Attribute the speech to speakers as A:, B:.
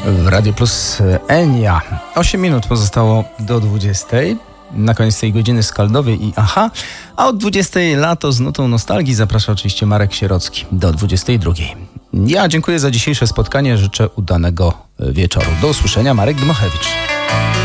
A: W Radio Plus Enia. 8 minut pozostało do 20. Na koniec tej godziny skaldowej i aha. A od 20 lato z nutą nostalgii zaprasza oczywiście Marek Sierocki do 22. Ja dziękuję za dzisiejsze spotkanie. Życzę udanego wieczoru. Do usłyszenia. Marek Dmochewicz.